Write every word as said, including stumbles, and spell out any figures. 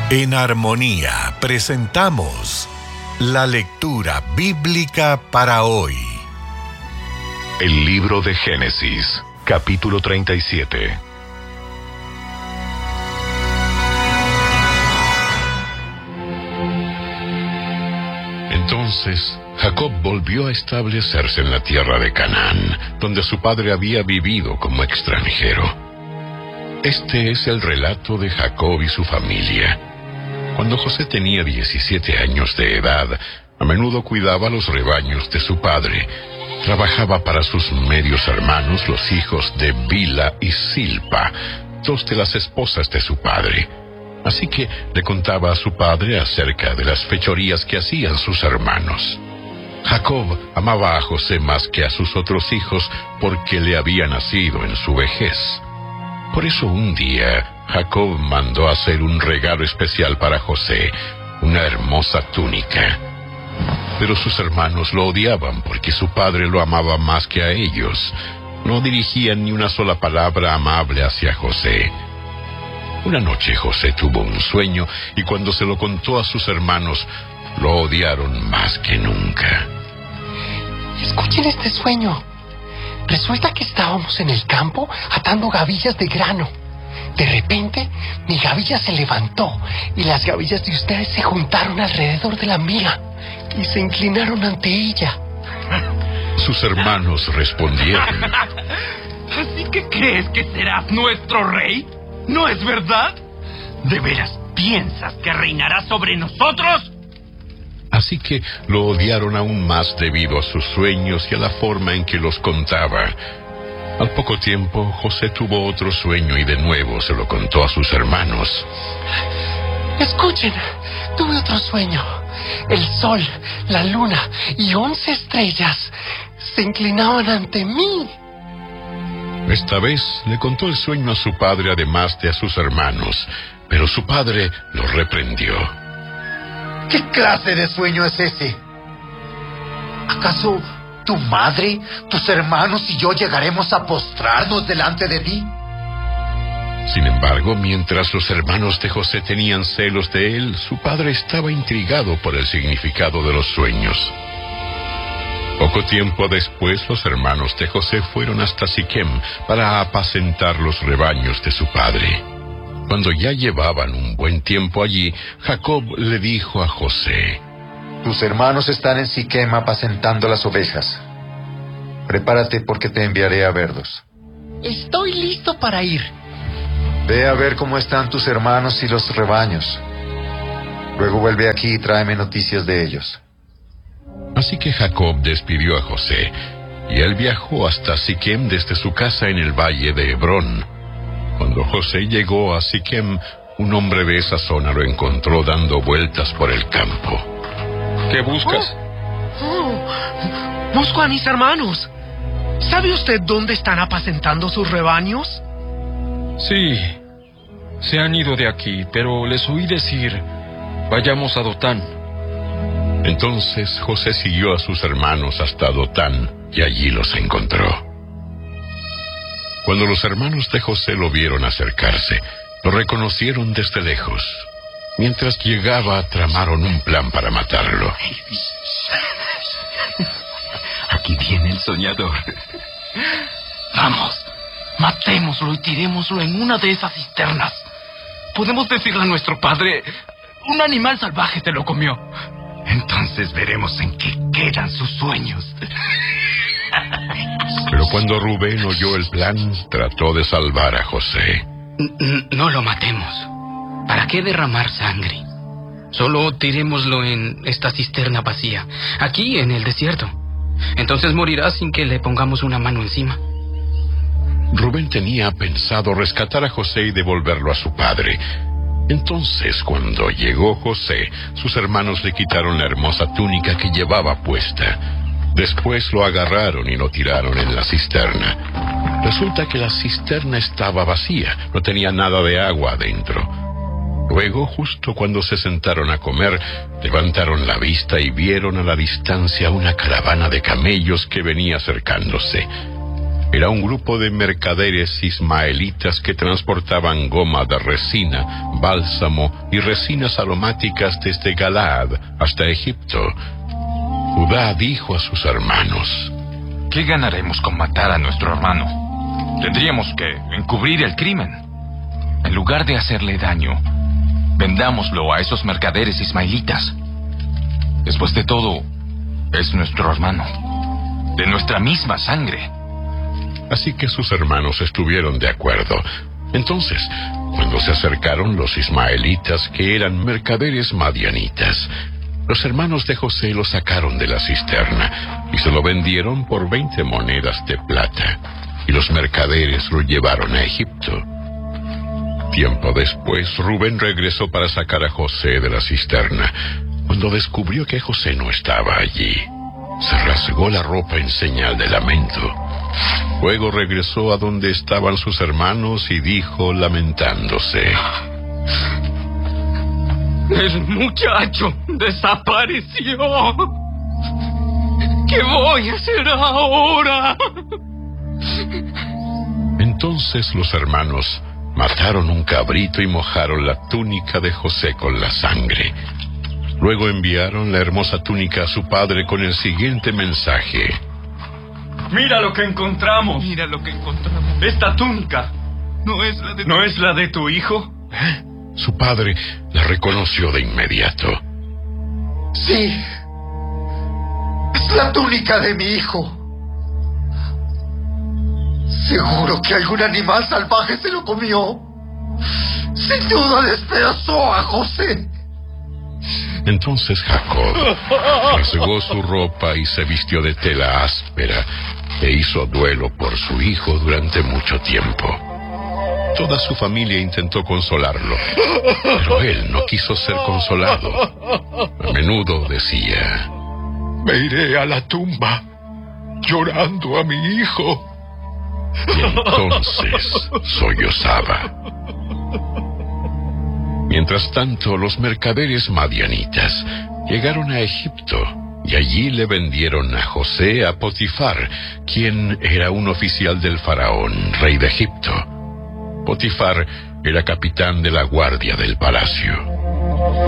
En Armonía presentamos la lectura bíblica para hoy. El libro de Génesis, capítulo treinta y siete. Entonces Jacob volvió a establecerse en la tierra de Canaán, donde su padre había vivido como extranjero. Este es el relato de Jacob y su familia. Cuando José tenía diecisiete años de edad, a menudo cuidaba los rebaños de su padre. Trabajaba para sus medios hermanos, los hijos de Bila y Silpa, dos de las esposas de su padre. Así que le contaba a su padre acerca de las fechorías que hacían sus hermanos. Jacob amaba a José más que a sus otros hijos porque le había nacido en su vejez. Por eso un día Jacob mandó hacer un regalo especial para José, una hermosa túnica. Pero sus hermanos lo odiaban porque su padre lo amaba más que a ellos. No dirigían ni una sola palabra amable hacia José. Una noche José tuvo un sueño y cuando se lo contó a sus hermanos, lo odiaron más que nunca. Escuchen este sueño. Resulta que estábamos en el campo atando gavillas de grano. De repente, mi gavilla se levantó y las gavillas de ustedes se juntaron alrededor de la mía y se inclinaron ante ella. Sus hermanos respondieron: ¿Así que crees que serás nuestro rey? ¿No es verdad? ¿De veras piensas que reinarás sobre nosotros? Así que lo odiaron aún más debido a sus sueños y a la forma en que los contaba. Al poco tiempo, José tuvo otro sueño y de nuevo se lo contó a sus hermanos. Escuchen, tuve otro sueño. El sol, la luna y once estrellas se inclinaban ante mí. Esta vez le contó el sueño a su padre además de a sus hermanos, pero su padre lo reprendió. ¿Qué clase de sueño es ese? ¿Acaso tu madre, tus hermanos y yo llegaremos a postrarnos delante de ti? Sin embargo, mientras los hermanos de José tenían celos de él, su padre estaba intrigado por el significado de los sueños. Poco tiempo después, los hermanos de José fueron hasta Siquem para apacentar los rebaños de su padre. Cuando ya llevaban un buen tiempo allí, Jacob le dijo a José: Tus hermanos están en Siquem apacentando las ovejas. Prepárate porque te enviaré a verlos. Estoy listo para ir. Ve a ver cómo están tus hermanos y los rebaños. Luego vuelve aquí y tráeme noticias de ellos. Así que Jacob despidió a José, y él viajó hasta Siquem desde su casa en el valle de Hebrón. Cuando José llegó a Siquem, un hombre de esa zona lo encontró dando vueltas por el campo. ¿Qué buscas? Oh, oh, busco a mis hermanos. ¿Sabe usted dónde están apacentando sus rebaños? Sí, se han ido de aquí, pero les oí decir: vayamos a Dotán. Entonces José siguió a sus hermanos hasta Dotán y allí los encontró. Cuando los hermanos de José lo vieron acercarse, lo reconocieron desde lejos. Mientras llegaba, tramaron un plan para matarlo. Aquí viene el soñador. Vamos, matémoslo y tirémoslo en una de esas cisternas. Podemos decirle a nuestro padre: un animal salvaje te lo comió. Entonces veremos en qué quedan sus sueños. Pero cuando Rubén oyó el plan, trató de salvar a José. N- no lo matemos. ¿Para qué derramar sangre? Solo tirémoslo en esta cisterna vacía, aquí en el desierto. Entonces morirá sin que le pongamos una mano encima. Rubén tenía pensado rescatar a José y devolverlo a su padre. Entonces, cuando llegó José, sus hermanos le quitaron la hermosa túnica que llevaba puesta. Después lo agarraron y lo tiraron en la cisterna. Resulta que la cisterna estaba vacía, no tenía nada de agua adentro. Luego, justo cuando se sentaron a comer, levantaron la vista y vieron a la distancia una caravana de camellos que venía acercándose. era un grupo de mercaderes ismaelitas que transportaban goma de resina, bálsamo y resinas aromáticas desde Galaad hasta Egipto. Judá dijo a sus hermanos: ¿qué ganaremos con matar a nuestro hermano? Tendríamos que encubrir el crimen. En lugar de hacerle daño, vendámoslo a esos mercaderes ismaelitas. Después de todo, es nuestro hermano, de nuestra misma sangre. Así que sus hermanos estuvieron de acuerdo. Entonces, cuando se acercaron los ismaelitas, que eran mercaderes madianitas, los hermanos de José lo sacaron de la cisterna y se lo vendieron por veinte monedas de plata, y los mercaderes lo llevaron a Egipto. Tiempo después, Rubén regresó para sacar a José de la cisterna. Cuando descubrió que José no estaba allí, se rasgó la ropa en señal de lamento. Luego regresó a donde estaban sus hermanos y dijo, lamentándose: el muchacho desapareció. ¿Qué voy a hacer ahora? Entonces los hermanos mataron un cabrito y mojaron la túnica de José con la sangre. Luego enviaron la hermosa túnica a su padre con el siguiente mensaje: Mira lo que encontramos. Mira lo que encontramos. Esta túnica ¿No es la de no es la de tu hijo? Su padre la reconoció de inmediato. Sí, es la túnica de mi hijo. Seguro que algún animal salvaje se lo comió. Sin duda despedazó a José. Entonces Jacob rasgó su ropa y se vistió de tela áspera e hizo duelo por su hijo durante mucho tiempo. Toda su familia intentó consolarlo, pero él no quiso ser consolado. A menudo decía: me iré a la tumba llorando a mi hijo. Y entonces sollozaba. Mientras tanto, los mercaderes madianitas llegaron a Egipto y allí le vendieron a José a Potifar, quien era un oficial del faraón, rey de Egipto. Potifar era capitán de la guardia del palacio.